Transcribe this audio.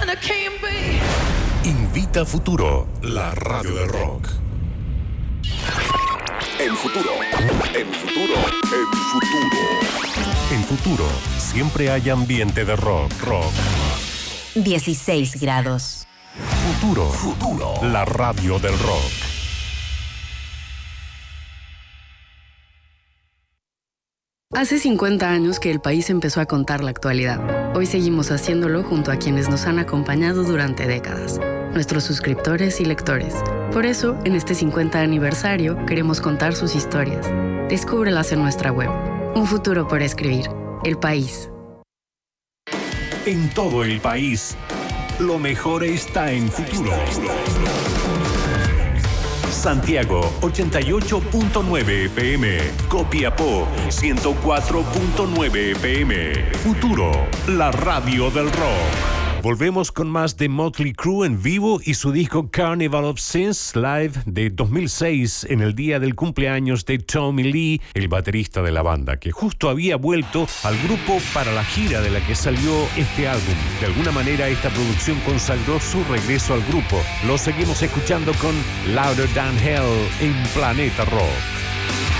Invita Futuro, la radio del rock. En Futuro, en Futuro, en Futuro. En Futuro, siempre hay ambiente de rock. 16 grados. Futuro, la radio del rock. Hace 50 años que el país empezó a contar la actualidad. Hoy seguimos haciéndolo junto a quienes nos han acompañado durante décadas, nuestros suscriptores y lectores. Por eso, en este 50 aniversario, queremos contar sus historias. Descúbrelas en nuestra web. Un futuro por escribir. El País. En todo el país, lo mejor está en Futuro. Santiago, 88.9 FM. Copiapó, 104.9 FM. Futuro, la radio del rock. Volvemos con más de Motley Crue en vivo y su disco Carnival of Sins Live de 2006 en el día del cumpleaños de Tommy Lee, el baterista de la banda, que justo había vuelto al grupo para la gira de la que salió este álbum. De alguna manera esta producción consagró su regreso al grupo. Lo seguimos escuchando con Louder Than Hell en Planeta Rock.